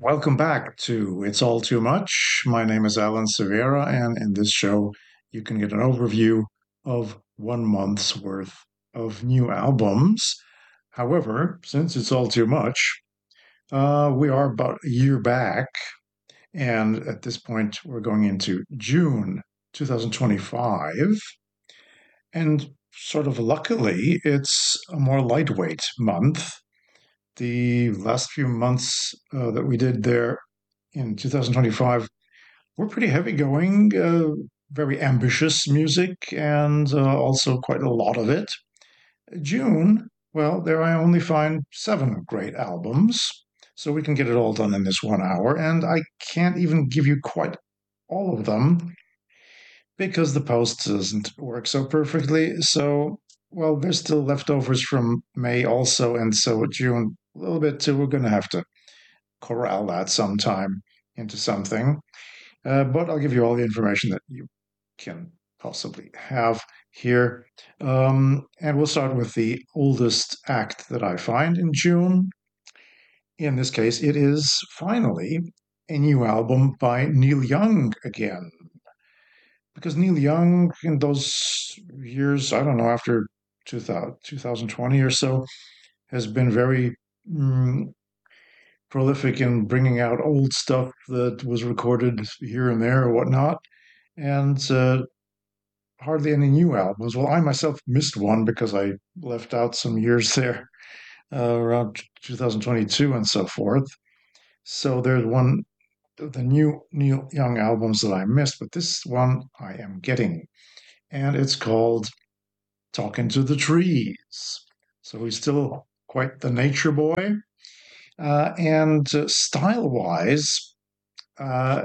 Welcome back to It's All Too Much. My name is Alan Severa, and in this show, you can get an overview of 1 month's worth of new albums. However, since it's all too much, we are about a year back, and at this point, we're going into June 2025. And sort of luckily, it's a more lightweight month. The last few months that we did there in 2025 were pretty heavy going, very ambitious music, and also quite a lot of it. June, well, there I only find seven great albums, so we can get it all done in this 1 hour, and I can't even give you quite all of them because the post doesn't work so perfectly. So, well, there's still leftovers from May also, and so June a little bit too. We're going to have to corral that sometime into something. But I'll give you all the information that you can possibly have here. And we'll start with the oldest act that I find in June. In this case, it is finally a new album by Neil Young again. Because Neil Young, in those years, I don't know, after 2020 or so, has been very prolific in bringing out old stuff that was recorded here and there or whatnot. And hardly any new albums. Well, I myself missed one because I left out some years there around 2022 and so forth. So there's the new Neil Young albums that I missed, but this one I am getting, and it's called Talking to the Trees. So he's still quite the nature boy. And style wise, uh,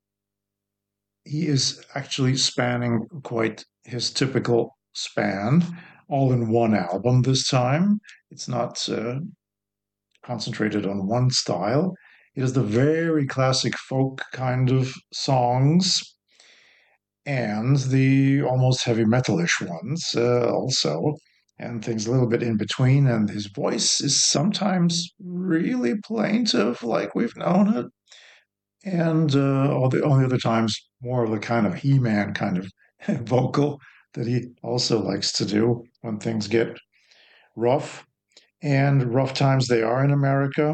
he is actually spanning quite his typical span, all in one album this time. It's not concentrated on one style. It is the very classic folk kind of songs and the almost heavy metalish ones also, and things a little bit in between. And his voice is sometimes really plaintive, like we've known it, and all the only other times more of the kind of He-Man kind of vocal that he also likes to do when things get rough, and rough times they are in America.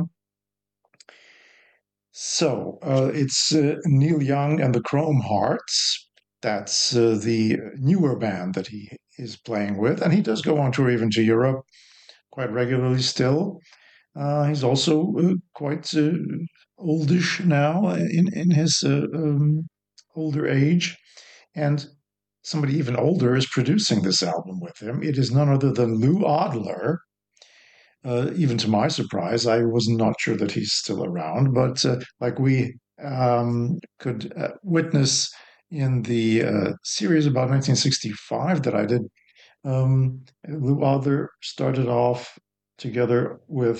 So it's Neil Young and the Chrome Hearts. That's the newer band that he is playing with, and he does go on tour even to Europe quite regularly still. He's also quite oldish now in his older age, and somebody even older is producing this album with him. It is none other than Lou Adler. Even to my surprise, I was not sure that he's still around, but like we could witness in the series about 1965 that I did, Lou Adler started off together with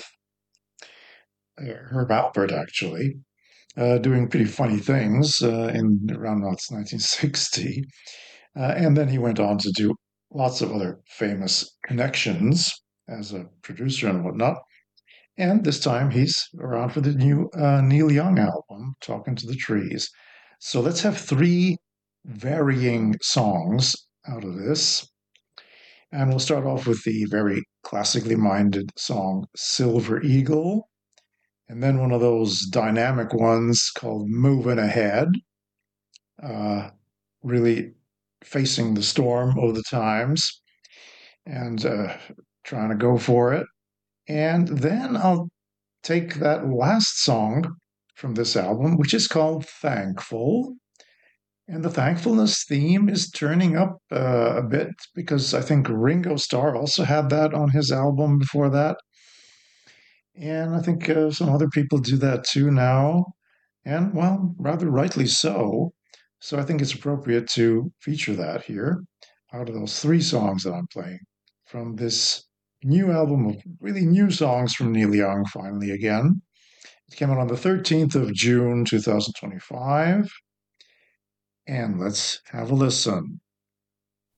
Herb Alpert, actually, doing pretty funny things in around 1960. And then he went on to do lots of other famous connections as a producer and whatnot. And this time he's around for the new Neil Young album, Talking to the Trees. So let's have three varying songs out of this. And we'll start off with the very classically minded song Silver Eagle, and then one of those dynamic ones called Moving Ahead, uh, really facing the storm of the times and trying to go for it. And then I'll take that last song from this album, which is called Thankful. And the thankfulness theme is turning up a bit because I think Ringo Starr also had that on his album before that. And I think some other people do that too now. And, well, rather rightly so. So I think it's appropriate to feature that here out of those three songs that I'm playing from this new album of really new songs from Neil Young, finally again. It came out on the 13th of June, 2025. And let's have a listen.